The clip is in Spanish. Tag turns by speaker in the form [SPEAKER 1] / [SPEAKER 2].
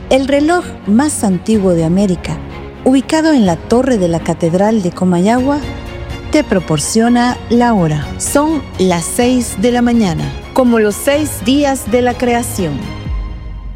[SPEAKER 1] El reloj más antiguo de América, ubicado en la torre de la Catedral de Comayagua, te proporciona la hora. Son las 6 de la mañana, como los 6 días de la creación.